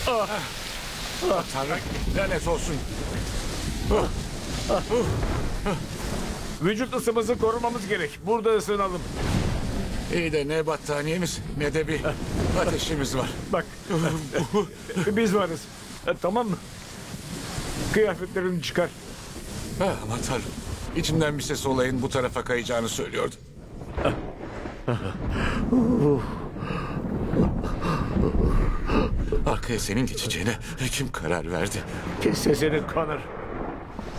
Tanrım, lanet olsun. Vücut ısımızı korumamız gerek. Burada ısınalım. İyi de ne battaniyemiz ne de bir ateşimiz var. Bak. Biz varız. Tamam mı? Kıyafetlerini çıkar. Aman Tanrım. İçimden bir ses olayın bu tarafa kayacağını söylüyordu. Arkaya senin geçeceğine kim karar verdi? Kes sesini Connor.